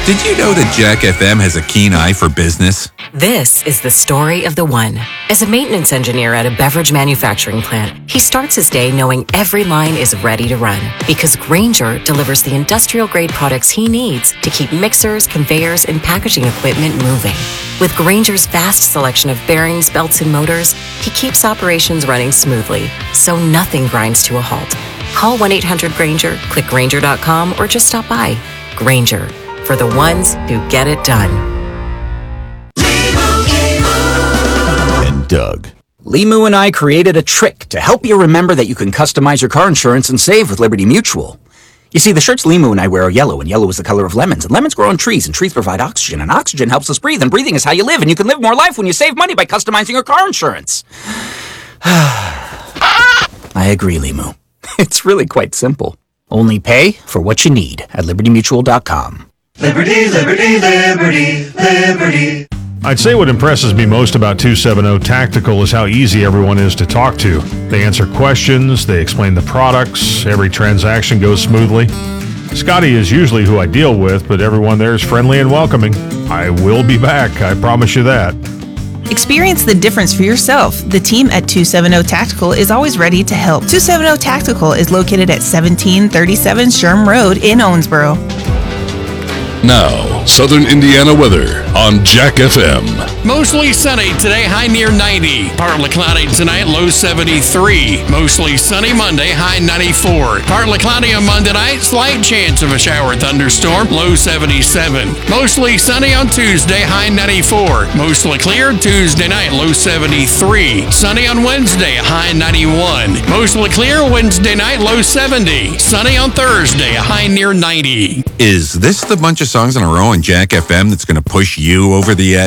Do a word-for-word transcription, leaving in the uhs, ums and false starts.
Did you know that Jack F M has a keen eye for business? This is the story of the one. As a maintenance engineer at a beverage manufacturing plant, he starts his day knowing every line is ready to run because Grainger delivers the industrial-grade products he needs to keep mixers, conveyors, and packaging equipment moving. With Grainger's vast selection of bearings, belts, and motors, he keeps operations running smoothly, so nothing grinds to a halt. Call one eight hundred Grainger, click Grainger dot com, or just stop by. Grainger, for the ones who get it done. And Doug. Limu and I created a trick to help you remember that you can customize your car insurance and save with Liberty Mutual. You see, the shirts Limu and I wear are yellow, and yellow is the color of lemons, and lemons grow on trees, and trees provide oxygen, and oxygen helps us breathe, and breathing is how you live, and you can live more life when you save money by customizing your car insurance. I agree, Limu. It's really quite simple. Only pay for what you need at liberty mutual dot com. Liberty, liberty, liberty, liberty. I'd say what impresses me most about two seventy Tactical is how easy everyone is to talk to. They answer questions, they explain the products, every transaction goes smoothly. Scotty is usually who I deal with, but everyone there is friendly and welcoming. I will be back, I promise you that. Experience the difference for yourself. The team at two seventy Tactical is always ready to help. two seventy Tactical is located at seventeen thirty-seven Sherm Road in Owensboro. Now, Southern Indiana weather on Jack F M. Mostly sunny today, high near ninety. Partly cloudy tonight, low seventy-three. Mostly sunny Monday, high ninety-four. Partly cloudy on Monday night, slight chance of a shower thunderstorm, low seventy-seven. Mostly sunny on Tuesday, high ninety-four. Mostly clear Tuesday night, low seventy-three. Sunny on Wednesday, high ninety-one. Mostly clear Wednesday night, low seventy. Sunny on Thursday, high near ninety. Is this the bunch of songs in a row on Jack F M that's going to push you over the edge?